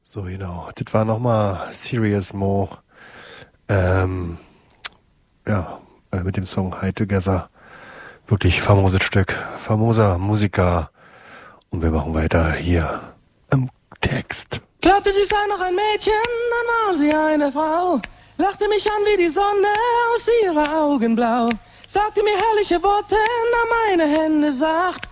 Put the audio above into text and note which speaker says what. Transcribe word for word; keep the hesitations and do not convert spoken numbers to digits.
Speaker 1: So, genau. Das war nochmal Serious Mo. Ähm, ja, äh, mit dem Song High Together. Wirklich famoses Stück. Famoser Musiker. Und wir machen weiter hier im Text.
Speaker 2: Glaubte, sie sei noch ein Mädchen, dann war sie eine Frau. Lachte mich an wie die Sonne aus ihrer Augen blau. Sagte mir herrliche Worte, nahm meine Hände sacht